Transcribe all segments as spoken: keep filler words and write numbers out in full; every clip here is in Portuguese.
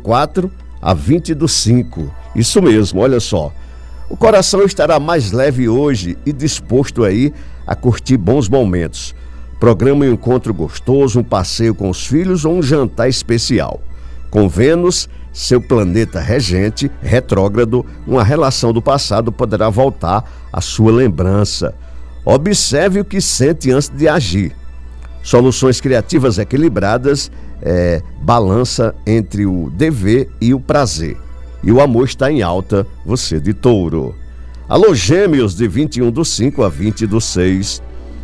quatro a vinte do cinco. Isso mesmo, olha só. O coração estará mais leve hoje e disposto aí a curtir bons momentos. Programa um encontro gostoso, um passeio com os filhos ou um jantar especial. Com Vênus, seu planeta regente, retrógrado, uma relação do passado poderá voltar à sua lembrança. Observe o que sente antes de agir. Soluções criativas equilibradas, é, balança entre o dever e o prazer. E o amor está em alta, você de Touro. Alô, Gêmeos, de vinte e um do cinco a vinte do seis.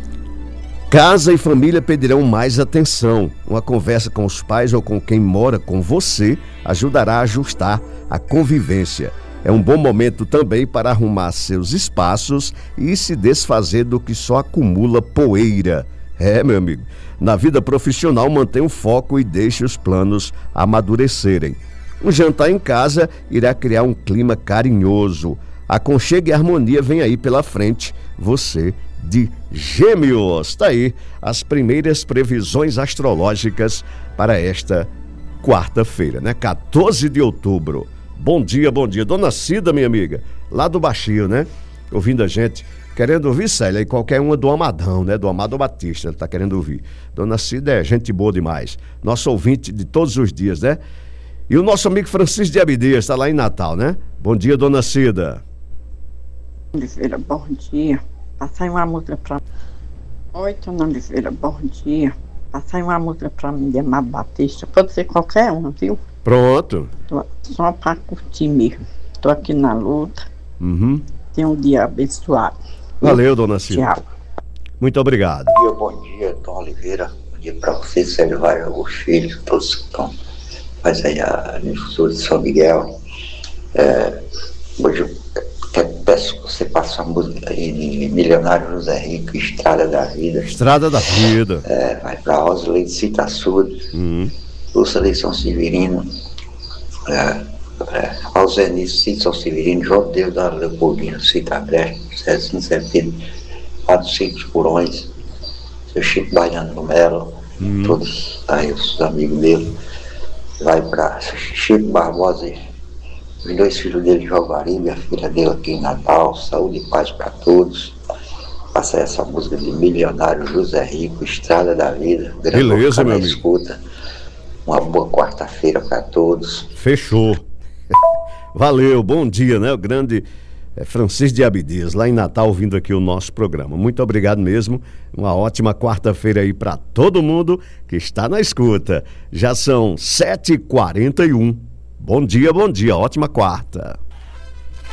Casa e família pedirão mais atenção. Uma conversa com os pais ou com quem mora com você ajudará a ajustar a convivência. É um bom momento também para arrumar seus espaços e se desfazer do que só acumula poeira. É, meu amigo, na vida profissional mantenha o foco e deixe os planos amadurecerem. Um jantar em casa irá criar um clima carinhoso. Aconchego e harmonia vem aí pela frente, você de Gêmeos. Tá aí as primeiras previsões astrológicas para esta quarta-feira, né? quatorze de outubro. Bom dia, bom dia. Dona Cida, minha amiga, lá do Baixio, né? Ouvindo a gente. Querendo ouvir, Célia, e qualquer uma do Amadão, né? Do Amado Batista, ele tá querendo ouvir. Dona Cida é gente boa demais. Nosso ouvinte de todos os dias, né? E o nosso amigo Francisco de Abdias está lá em Natal, né? Bom dia, Dona Cida. Oliveira, bom dia. Passa aí uma música pra... Oi, Dona Oliveira, bom dia. Passa aí uma música pra mim de Amado Batista. Pode ser qualquer uma, viu? Pronto. Tô... Só pra curtir mesmo. Tô aqui na luta. Uhum. Tenha um dia abençoado. Valeu, Dona Cida. Tchau. Muito obrigado. Bom dia, bom dia, Tom Oliveira. Bom dia pra você, Sérgio Vara, os filhos, todos que estão. Faz aí a aniversário de São Miguel. É, hoje eu peço que você passe uma música aí de Milionário José Rico, Estrada da Vida. Estrada da Vida. É, vai pra Rosalei de Citaçude, uhum. Lúcia de São Severino, é, é, Alzenice, Cid São Severino, João Deus da Leopoldina, Cita Agreste, Cezinho Zé Pedro, Fado Cinco Porões, seu Chico Baiano do Melo, uhum. todos aí os amigos dele. Vai para Chico Barbosa, os dois filhos dele de Jaguaribe, a filha dele aqui em Natal, saúde e paz para todos. Passa essa música de Milionário José Rico, Estrada da Vida. Beleza, meu amigo. Escuta. Uma boa quarta-feira para todos. Fechou. Valeu, bom dia, né? O grande é, Francisco de Abdias, lá em Natal, ouvindo aqui o nosso programa. Muito obrigado mesmo. Uma ótima quarta-feira aí para todo mundo que está na escuta. Já são sete e quarenta e um. Bom dia, bom dia. Ótima quarta.